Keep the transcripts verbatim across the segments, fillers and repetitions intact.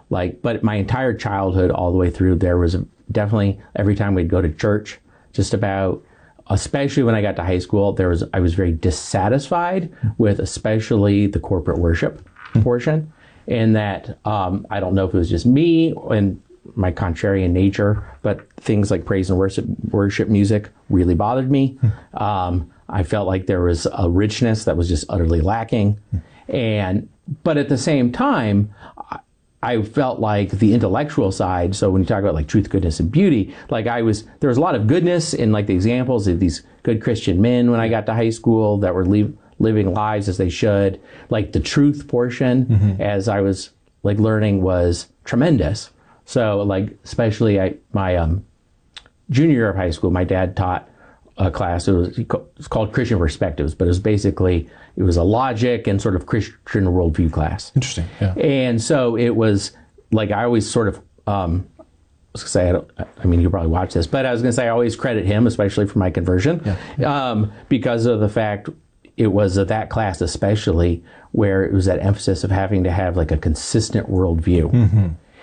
like, but my entire childhood all the way through, there was a, definitely every time we'd go to church, just about, especially when I got to high school, there was, I was very dissatisfied with especially the corporate worship portion. In that, um, I don't know if it was just me and my contrarian nature, but things like praise and worship, worship music really bothered me. Um, I felt like there was a richness that was just utterly lacking. And, but at the same time, I, I felt like the intellectual side, so when you talk about like truth, goodness, and beauty, like I was, there was a lot of goodness in like the examples of these good Christian men when I got to high school that were leave, living lives as they should. Like the truth portion, mm-hmm. as I was like learning, was tremendous. So like, especially I, my um, junior year of high school, my dad taught a class. It was, it's called Christian Perspectives, but it was basically, it was a logic and sort of Christian worldview class. Interesting. Yeah. And so it was like, I always sort of, um, I was gonna say, I, don't, I mean, you'll probably watch this, but I was gonna say, I always credit him, especially for my conversion, yeah. Yeah. Um, because of the fact it was uh, that class especially where it was that emphasis of having to have like a consistent worldview. Mm-hmm.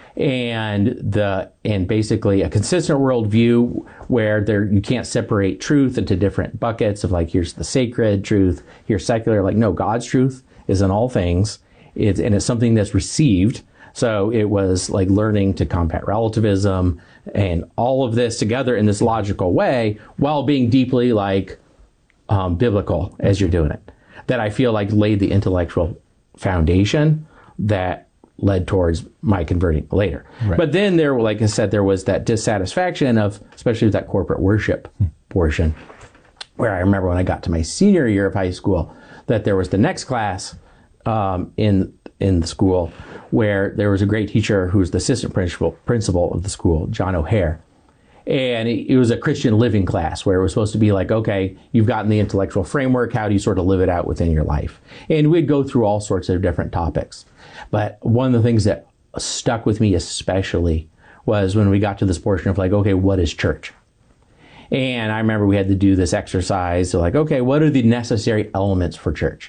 And the and basically a consistent worldview where there you can't separate truth into different buckets of like, here's the sacred truth, here's secular. Like, no, God's truth is in all things. It's and it's something that's received. So it was like learning to combat relativism and all of this together in this logical way while being deeply like um, biblical as you're doing it. That I feel like laid the intellectual foundation that led towards my converting later. Right. But then there, like I said, there was that dissatisfaction of, especially with that corporate worship hmm. portion, where I remember when I got to my senior year of high school, that there was the next class um, in in the school where there was a great teacher who was the assistant principal principal of the school, John O'Hare. And it, it was a Christian living class where it was supposed to be like, okay, you've gotten the intellectual framework, how do you sort of live it out within your life? And we'd go through all sorts of different topics. But one of the things that stuck with me especially was when we got to this portion of like, okay, what is church? And I remember we had to do this exercise. So like, okay, what are the necessary elements for church?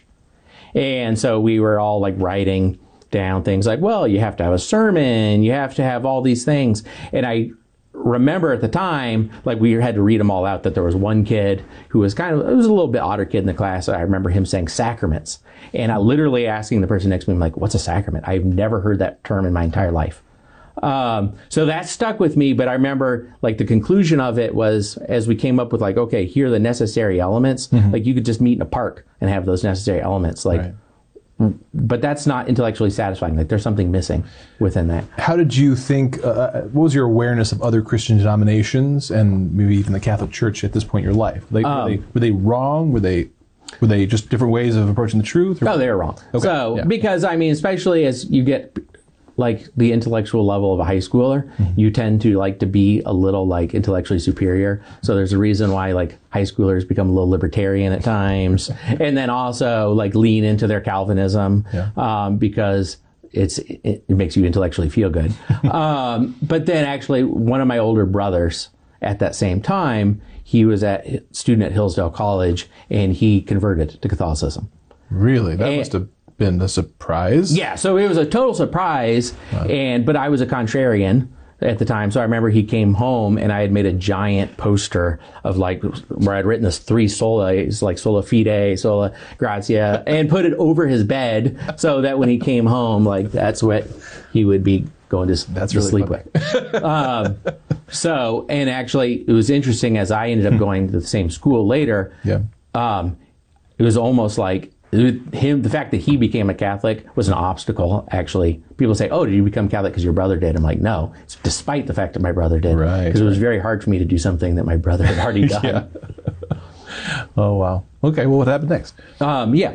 And so we were all like writing down things like, well, you have to have a sermon, you have to have all these things. And I remember at the time, like we had to read them all out, that there was one kid who was kind of, it was a little bit odder kid in the class. I remember him saying sacraments. And I literally asking the person next to me, I'm like, what's a sacrament? I've never heard that term in my entire life. Um, so that stuck with me, but I remember like the conclusion of it was as we came up with like, okay, here are the necessary elements. Mm-hmm. Like you could just meet in a park and have those necessary elements. Like, right. But that's not intellectually satisfying. Like there's something missing within that. How did you think, uh, what was your awareness of other Christian denominations and maybe even the Catholic Church at this point in your life? Were they, um, were they, were they wrong? Were they, were they just different ways of approaching the truth? Or? No, they were wrong. Okay. So, yeah. Because I mean, especially as you get like the intellectual level of a high schooler, mm-hmm. you tend to like to be a little like intellectually superior. So there's a reason why like high schoolers become a little libertarian at times, and then also like lean into their Calvinism, yeah. um, because it's it, it makes you intellectually feel good. um, but then actually one of my older brothers at that same time, he was a student at Hillsdale College and he converted to Catholicism. Really? That and, must have been a surprise. Yeah, so it was a total surprise, wow. and but I was a contrarian at the time, so I remember he came home and I had made a giant poster of like where I'd written this three solas, like sola fide, sola gratia, and put it over his bed so that when he came home, like that's what he would be going to, that's to really sleep with. um, so, and actually, it was interesting as I ended up going to the same school later. Yeah, um, it was almost like. Him, the fact that he became a Catholic was an obstacle, actually. People say, oh, did you become Catholic because your brother did? I'm like, no, it's despite the fact that my brother did. Right. Because it was very hard for me to do something that my brother had already done. Yeah. Oh, wow. Okay, well, what happened next? Um, yeah.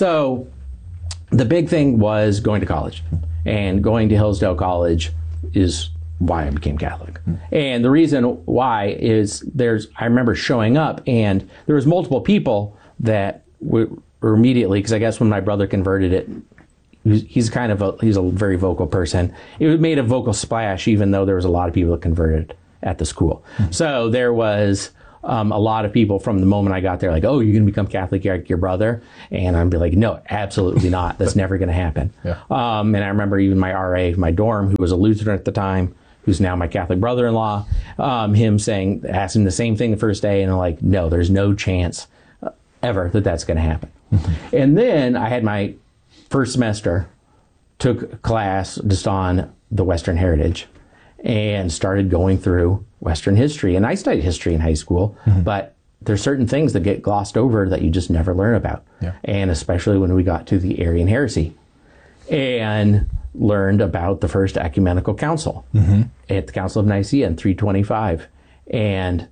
So the big thing was going to college. And going to Hillsdale College is why I became Catholic. Hmm. And the reason why is there's, I remember showing up and there was multiple people that were, or immediately, because I guess when my brother converted it, he's, he's kind of a, he's a very vocal person. It made a vocal splash, even though there was a lot of people that converted at the school. Mm-hmm. So there was um, a lot of people from the moment I got there, like, oh, you're going to become Catholic like your brother? And I'd be like, no, absolutely not. That's never going to happen. Yeah. Um, and I remember even my R A, my dorm, who was a Lutheran at the time, who's now my Catholic brother-in-law, um, him saying, asking the same thing the first day, and I'm like, no, there's no chance uh, ever that that's going to happen. Mm-hmm. And then I had my first semester, took a class just on the Western Heritage, and started going through Western history. And I studied history in high school, mm-hmm. but there's certain things that get glossed over that you just never learn about. Yeah. And especially when we got to the Arian heresy. And learned about the first ecumenical council mm-hmm. at the Council of Nicaea in three twenty-five. And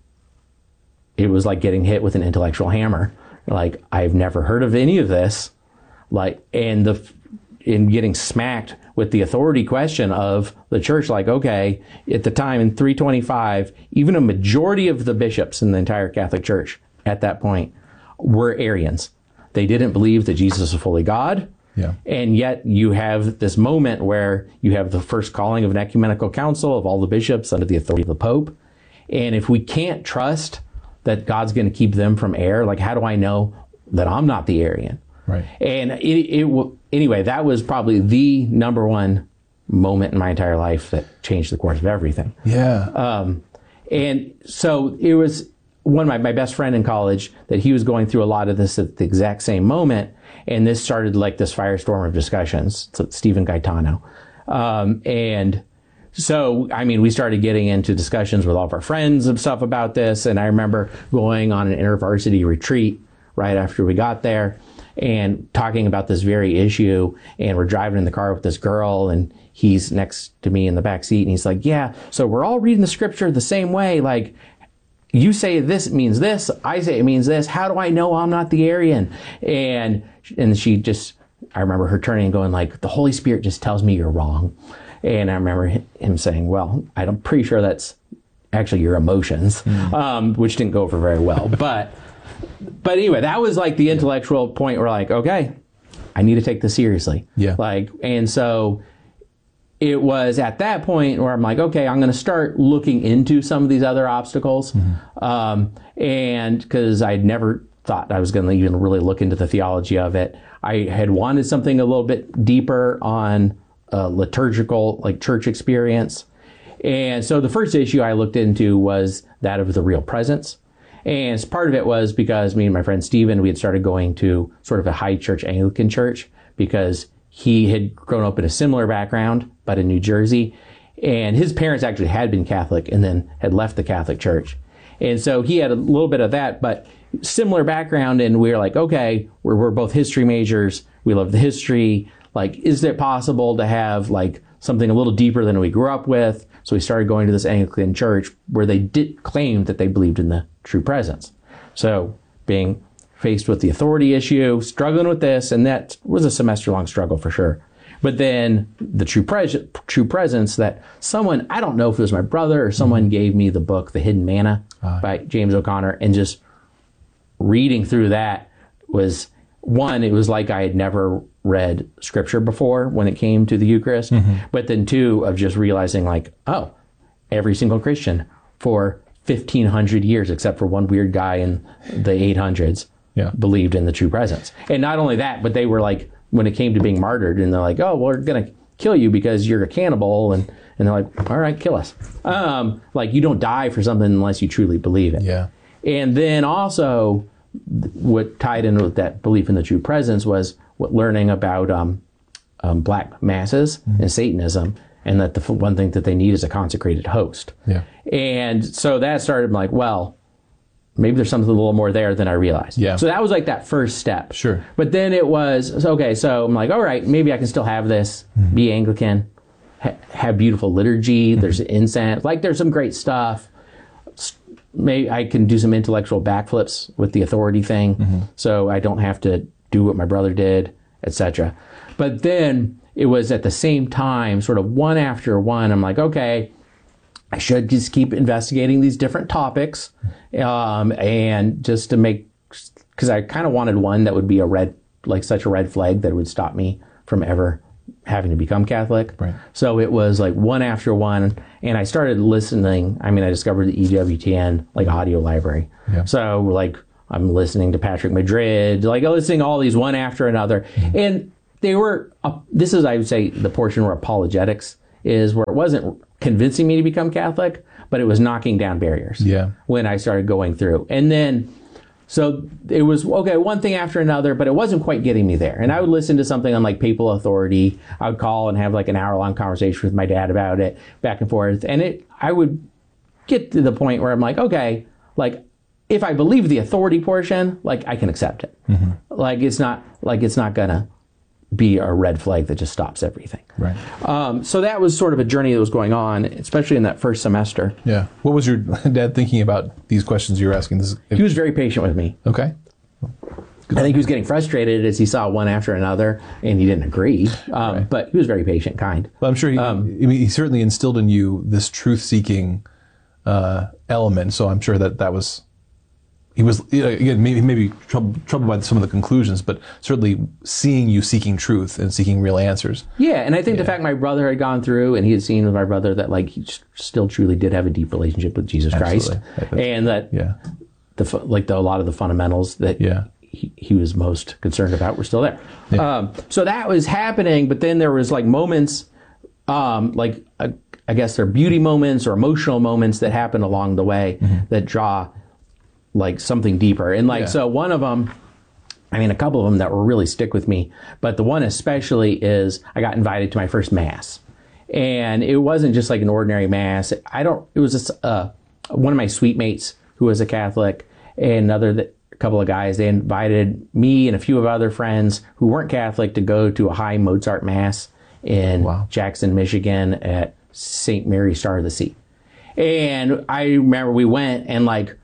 it was like getting hit with an intellectual hammer. Like, I've never heard of any of this. Like, and the, in getting smacked with the authority question of the church, like, okay, at the time in three twenty-five, even a majority of the bishops in the entire Catholic Church at that point were Arians. They didn't believe that Jesus was fully God. Yeah. And yet you have this moment where you have the first calling of an ecumenical council of all the bishops under the authority of the Pope. And if we can't trust that God's going to keep them from error, like, how do I know that I'm not the Arian? Right. And it, it will, anyway, that was probably the number one moment in my entire life that changed the course of everything. Yeah. Um, and so it was one of my, my best friend in college that he was going through a lot of this at the exact same moment. And this started like this firestorm of discussions. So Stephen Gaetano. Um, and so, I mean, we started getting into discussions with all of our friends and stuff about this. And I remember going on an intervarsity retreat right after we got there and talking about this very issue. And we're driving in the car with this girl, and he's next to me in the back seat. And he's like, yeah, so we're all reading the scripture the same way. Like, you say this means this, I say it means this. How do I know I'm not the Arian? And and she just, I remember her turning and going like, the Holy Spirit just tells me you're wrong. And I remember him saying, well, I'm pretty sure that's actually your emotions, mm. um, which didn't go over very well. But but anyway, that was like the intellectual point where like, okay, I need to take this seriously. Yeah. Like, and so it was at that point where I'm like, okay, I'm going to start looking into some of these other obstacles. Mm-hmm. Um, and because I'd never thought I was going to even really look into the theology of it. I had wanted something a little bit deeper on uh, liturgical, like church experience. And so the first issue I looked into was that of the real presence. And part of it was because me and my friend Stephen, we had started going to sort of a high church Anglican church because he had grown up in a similar background, but in New Jersey. And his parents actually had been Catholic and then had left the Catholic Church. And so he had a little bit of that, but similar background. And we were like, okay, we're, we're both history majors. We love the history. Like, is it possible to have like something a little deeper than we grew up with? So we started going to this Anglican church where they did claim that they believed in the true presence. So being faced with the authority issue, struggling with this, and that was a semester-long struggle for sure. But then the true, pres- true presence that someone, I don't know if it was my brother or someone mm-hmm. gave me the book, The Hidden Manna uh, by James O'Connor, and just reading through that was, one, it was like I had never read scripture before when it came to the Eucharist, mm-hmm. but then two, of just realizing like, oh, every single Christian for fifteen hundred years, except for one weird guy in the eight hundreds, yeah. believed in the true presence. And not only that, but they were like, when it came to being martyred, and they're like, oh, well, we're going to kill you because you're a cannibal. And, and they're like, all right, kill us. Um, like, you don't die for something unless you truly believe it. Yeah. And then also what tied in with that belief in the true presence was what learning about um, um, black masses mm-hmm. and Satanism, and that the f- one thing that they need is a consecrated host. Yeah. And so that started like, well, maybe there's something a little more there than I realized. Yeah. So that was like that first step. Sure. But then it was, okay, so I'm like, all right, maybe I can still have this, mm-hmm. be Anglican, ha- have beautiful liturgy, mm-hmm. there's incense, like there's some great stuff. Maybe I can do some intellectual backflips with the authority thing, mm-hmm. so I don't have to do what my brother did, et cetera. But then it was at the same time, sort of one after one, I'm like, okay, I should just keep investigating these different topics, um, and just to make, because I kind of wanted one that would be a red, like such a red flag that would stop me from ever having to become Catholic. Right. So it was like one after one, and I started listening. I mean, I discovered the E W T N like audio library. Yeah. So like I'm listening to Patrick Madrid, like listening to all these one after another, mm-hmm. and they were. Uh, this is, I would say, the portion where apologetics is, where it wasn't convincing me to become Catholic, but it was knocking down barriers. Yeah. When I started going through, and then. So it was, okay, one thing after another, but it wasn't quite getting me there. And I would listen to something on like Papal Authority. I would call and have like an hour long conversation with my dad about it, back and forth. And it, I would get to the point where I'm like, okay, like if I believe the authority portion, like I can accept it. Mm-hmm. Like it's not, like it's not gonna be a red flag that just stops everything. Right. Um, so that was sort of a journey that was going on, especially in that first semester. Yeah. What was your dad thinking about these questions you were asking? This, if, he was very patient with me. Okay. I think he was getting frustrated as he saw one after another, and he didn't agree. Um, right. But he was very patient, kind. Well, I'm sure he, um, I mean, he certainly instilled in you this truth-seeking uh, element. So I'm sure that that was. He was, again, maybe, maybe troubled, troubled by some of the conclusions, but certainly seeing you seeking truth and seeking real answers. Yeah, and I think yeah. the fact my brother had gone through, and he had seen with my brother that like he still truly did have a deep relationship with Jesus Absolutely. Christ, and that yeah. the like the, a lot of the fundamentals that yeah. he, he was most concerned about were still there. Yeah. Um, so that was happening, but then there was like moments, um, like uh, I guess they're beauty moments or emotional moments that happen along the way mm-hmm. that draw like something deeper. And like, yeah. so one of them, I mean, a couple of them that will really stick with me, but the one especially is I got invited to my first mass, and it wasn't just like an ordinary mass. I don't, it was just, uh, one of my suite mates who was a Catholic, and another, th- a couple of guys, they invited me and a few of other friends who weren't Catholic to go to a high Mozart mass in wow. Jackson, Michigan at Saint Mary Star of the Sea. And I remember we went, and like,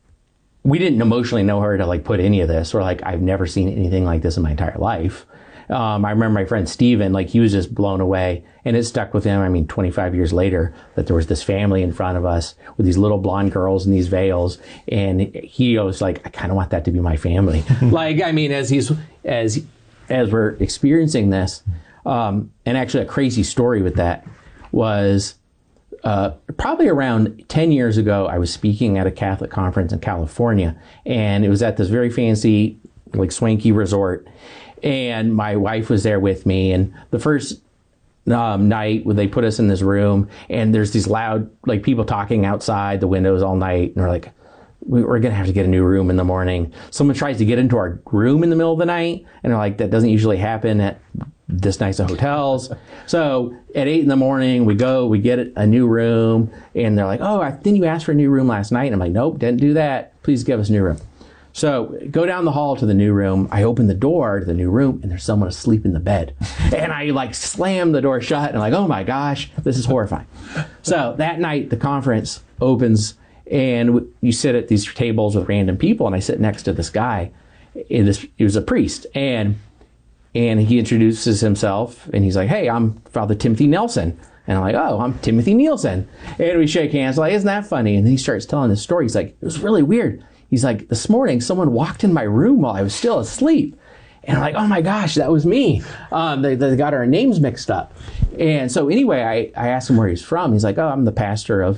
we didn't emotionally know her to like put any of this, or like I've never seen anything like this in my entire life. Um, I remember my friend Steven, like he was just blown away, and it stuck with him. I mean, twenty-five years later, that there was this family in front of us with these little blonde girls in these veils, and he was like, I kind of want that to be my family. Like, I mean, as he's as as we're experiencing this, um, and actually a crazy story with that was. Uh, probably around ten years ago, I was speaking at a Catholic conference in California, and it was at this very fancy, like swanky resort, and my wife was there with me, and the first um, night when they put us in this room, and there's these loud, like people talking outside the windows all night, and we're like, we're going to have to get a new room in the morning. Someone tries to get into our room in the middle of the night, and they're like, that doesn't usually happen at this nice of hotels. So at eight in the morning, we go, we get a new room, and they're like, oh, I think you asked for a new room last night. And I'm like, nope, didn't do that. Please give us a new room. So go down the hall to the new room. I open the door to the new room, and there's someone asleep in the bed. And I like slam the door shut, and I'm like, oh my gosh, this is horrifying. So that night, the conference opens, and you sit at these tables with random people, and I sit next to this guy. And this, he was a priest, and and he introduces himself, and he's like, hey, I'm Father Timothy Nelson. And I'm like, oh, I'm Timothy Nielsen. And we shake hands, like, isn't that funny? And then he starts telling this story. He's like, it was really weird. He's like, this morning, someone walked in my room while I was still asleep. And I'm like, oh my gosh, that was me. Um, they, they got our names mixed up. And so anyway, I, I asked him where he's from. He's like, oh, I'm the pastor of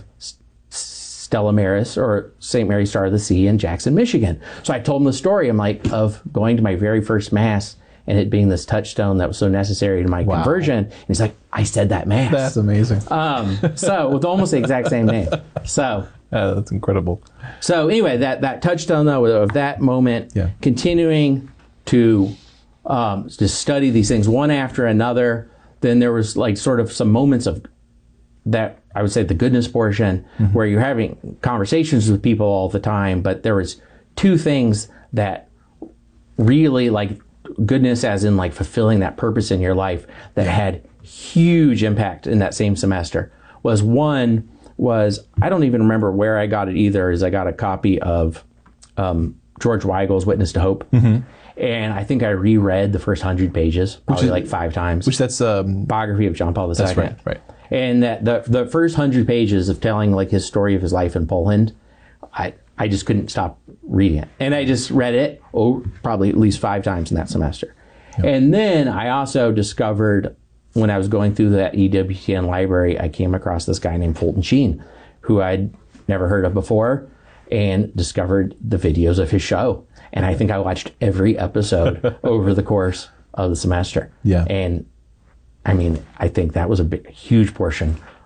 Stella Maris, or Saint Mary Star of the Sea in Jackson, Michigan. So I told him the story, I'm like, of going to my very first Mass, and it being this touchstone that was so necessary to my wow. conversion. And he's like, I said that Mass. That's amazing. Um, so with almost the exact same name. So uh, that's incredible. So anyway, that, that touchstone though of that moment, yeah. continuing to um, to study these things one after another. Then there was like sort of some moments of that, I would say the goodness portion, mm-hmm. where you're having conversations with people all the time, but there was two things that really like goodness as in like fulfilling that purpose in your life that had huge impact in that same semester. Was one was, I don't even remember where I got it either, is I got a copy of um, George Weigel's Witness to Hope. Mm-hmm. And I think I reread the first hundred pages, probably is, like five times. Which that's um, biography of John Paul the Second. That's right, right. And that the the first hundred pages of telling like his story of his life in Poland, I I just couldn't stop reading it, and I just read it oh probably at least five times in that semester. Yep. And then I also discovered when I was going through that E W T N library, I came across this guy named Fulton Sheen, who I'd never heard of before, and discovered the videos of his show. And I think I watched every episode over the course of the semester. Yeah. And I mean, I think that was a big, huge portion